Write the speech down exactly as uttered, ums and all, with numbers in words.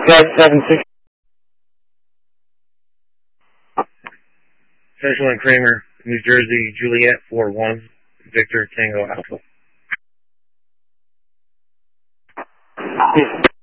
Flight seven six. Central and Kramer, New Jersey, Juliet four one, Victor Tango Alpha. Yes.